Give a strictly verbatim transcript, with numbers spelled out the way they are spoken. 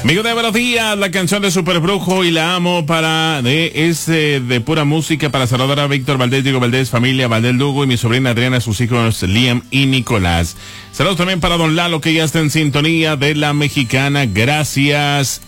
Amigo de buenos días, la canción de Super Brujo y la amo para de ese de pura música para saludar a Víctor Valdés, Diego Valdés, familia Valdés Lugo y mi sobrina Adriana, sus hijos Liam y Nicolás. Saludos también para don Lalo que ya está en sintonía de La Mexicana. Gracias.